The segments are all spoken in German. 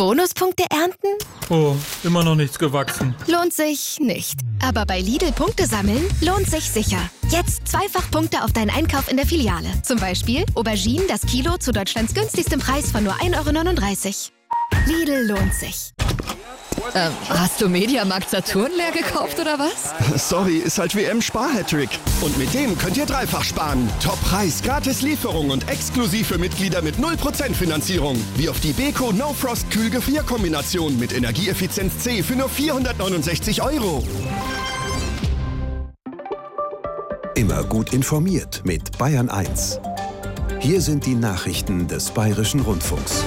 Bonuspunkte ernten? Oh, immer noch nichts gewachsen. Lohnt sich nicht. Aber bei Lidl Punkte sammeln lohnt sich sicher. Jetzt zweifach Punkte auf deinen Einkauf in der Filiale. Zum Beispiel Auberginen das Kilo zu Deutschlands günstigstem Preis von nur 1,39 €. Lidl lohnt sich. Hast du Mediamarkt Saturn leer gekauft oder was? Sorry, ist halt WM-Spar-Hattrick. Und mit dem könnt ihr dreifach sparen. Top-Preis, gratis Lieferung und exklusiv für Mitglieder mit 0% Finanzierung. Wie auf die Beko No Frost Kühl-Gefrier-Kombination mit Energieeffizienz C für nur 469 €. Immer gut informiert mit Bayern 1. Hier sind die Nachrichten des Bayerischen Rundfunks.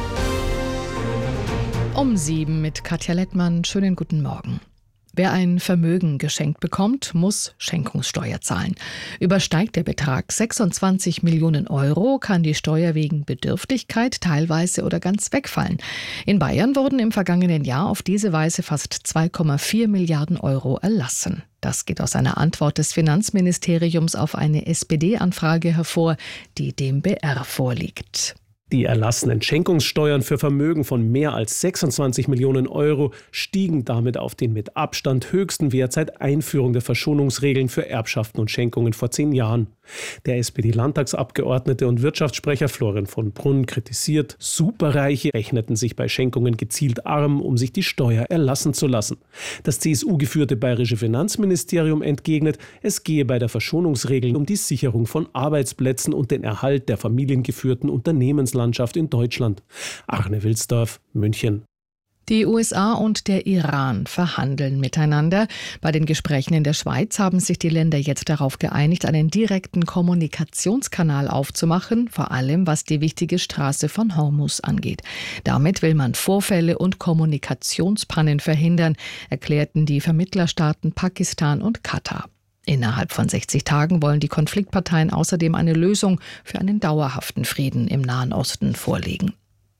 Um 7 mit Katja Lettmann. Schönen guten Morgen. Wer ein Vermögen geschenkt bekommt, muss Schenkungssteuer zahlen. Übersteigt der Betrag 26 Millionen €, kann die Steuer wegen Bedürftigkeit teilweise oder ganz wegfallen. In Bayern wurden im vergangenen Jahr auf diese Weise fast 2,4 Milliarden € erlassen. Das geht aus einer Antwort des Finanzministeriums auf eine SPD-Anfrage hervor, die dem BR vorliegt. Die erlassenen Schenkungssteuern für Vermögen von mehr als 26 Millionen € stiegen damit auf den mit Abstand höchsten Wert seit Einführung der Verschonungsregeln für Erbschaften und Schenkungen vor 10 Jahren. Der SPD-Landtagsabgeordnete und Wirtschaftssprecher Florian von Brunn kritisiert, Superreiche rechneten sich bei Schenkungen gezielt arm, um sich die Steuer erlassen zu lassen. Das CSU-geführte bayerische Finanzministerium entgegnet, es gehe bei der Verschonungsregel um die Sicherung von Arbeitsplätzen und den Erhalt der familiengeführten Unternehmenslandschaft in Deutschland. Arne Wilsdorf, München. Die USA und der Iran verhandeln miteinander. Bei den Gesprächen in der Schweiz haben sich die Länder jetzt darauf geeinigt, einen direkten Kommunikationskanal aufzumachen, vor allem was die wichtige Straße von Hormuz angeht. Damit will man Vorfälle und Kommunikationspannen verhindern, erklärten die Vermittlerstaaten Pakistan und Katar. Innerhalb von 60 Tagen wollen die Konfliktparteien außerdem eine Lösung für einen dauerhaften Frieden im Nahen Osten vorlegen.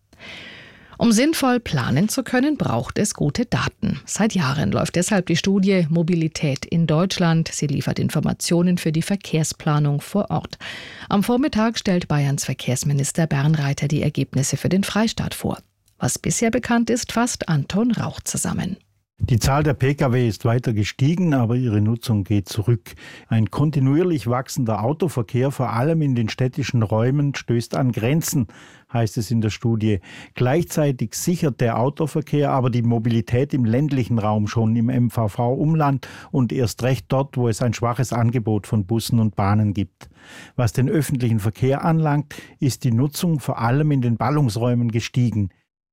Um sinnvoll planen zu können, braucht es gute Daten. Seit Jahren läuft deshalb die Studie Mobilität in Deutschland. Sie liefert Informationen für die Verkehrsplanung vor Ort. Am Vormittag stellt Bayerns Verkehrsminister Bernreiter die Ergebnisse für den Freistaat vor. Was bisher bekannt ist, fasst Anton Rauch zusammen. Die Zahl der Pkw ist weiter gestiegen, aber ihre Nutzung geht zurück. Ein kontinuierlich wachsender Autoverkehr, vor allem in den städtischen Räumen, stößt an Grenzen, heißt es in der Studie. Gleichzeitig sichert der Autoverkehr aber die Mobilität im ländlichen Raum schon im MVV-Umland und erst recht dort, wo es ein schwaches Angebot von Bussen und Bahnen gibt. Was den öffentlichen Verkehr anlangt, ist die Nutzung vor allem in den Ballungsräumen gestiegen.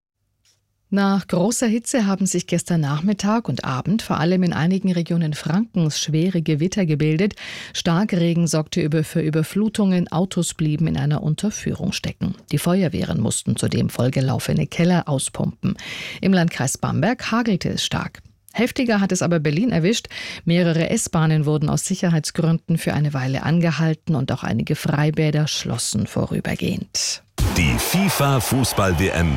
Nach großer Hitze haben sich gestern Nachmittag und Abend vor allem in einigen Regionen Frankens schwere Gewitter gebildet. Starkregen sorgte für Überflutungen, Autos blieben in einer Unterführung stecken. Die Feuerwehren mussten zudem vollgelaufene Keller auspumpen. Im Landkreis Bamberg hagelte es stark. Heftiger hat es aber Berlin erwischt. Mehrere S-Bahnen wurden aus Sicherheitsgründen für eine Weile angehalten und auch einige Freibäder schlossen vorübergehend. Die FIFA-Fußball-WM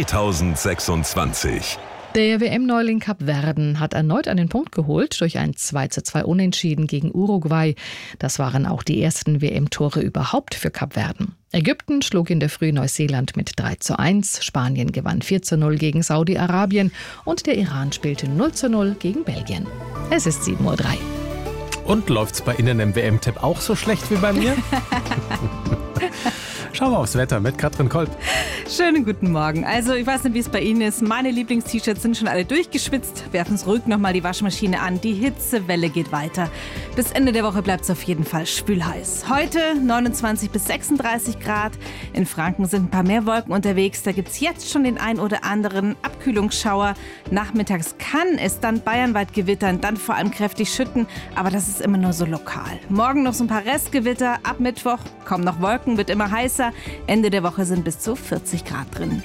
2026. Der WM-Neuling Kapverden hat erneut einen Punkt geholt durch ein 2:2 Unentschieden gegen Uruguay. Das waren auch die ersten WM-Tore überhaupt für Kapverden. Ägypten schlug in der Früh Neuseeland mit 3:1, Spanien gewann 4:0 gegen Saudi-Arabien und der Iran spielte 0:0 gegen Belgien. Es ist 7:03 Uhr. Und läuft's bei Ihnen im WM-Tipp auch so schlecht wie bei mir? Schauen wir aufs Wetter mit Katrin Kolb. Schönen guten Morgen. Also ich weiß nicht, wie es bei Ihnen ist. Meine Lieblings-T-Shirts sind schon alle durchgeschwitzt. Werfen Sie ruhig nochmal die Waschmaschine an. Die Hitzewelle geht weiter. Bis Ende der Woche bleibt es auf jeden Fall spülheiß. Heute 29 bis 36 Grad. In Franken sind ein paar mehr Wolken unterwegs. Da gibt es jetzt schon den ein oder anderen Abkühlungsschauer. Nachmittags kann es dann bayernweit gewittern, dann vor allem kräftig schütten. Aber das ist immer nur so lokal. Morgen noch so ein paar Restgewitter. Ab Mittwoch kommen noch Wolken, wird immer heißer. Ende der Woche sind bis zu 40 Grad drin.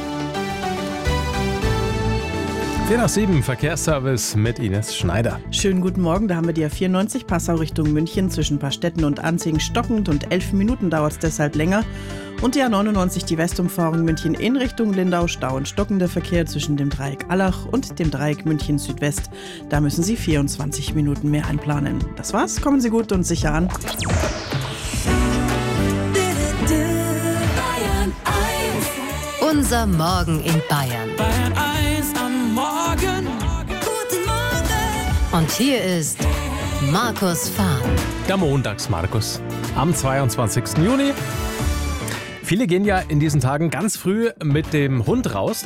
4:07 Verkehrsservice mit Ines Schneider. Schönen guten Morgen, da haben wir die A94 Passau Richtung München zwischen Paarstetten und Anzing stockend und 11 Minuten dauert es deshalb länger. Und die A99 die Westumfahrung München in Richtung Lindau, Stau und stockender Verkehr zwischen dem Dreieck Allach und dem Dreieck München Südwest. Da müssen Sie 24 Minuten mehr einplanen. Das war's, kommen Sie gut und sicher an. Unser Morgen in Bayern. Bayern 1 am Morgen. Guten Morgen. Und hier ist Markus Fahren. Der Montags-Markus am 22. Juni. Viele gehen ja in diesen Tagen ganz früh mit dem Hund raus.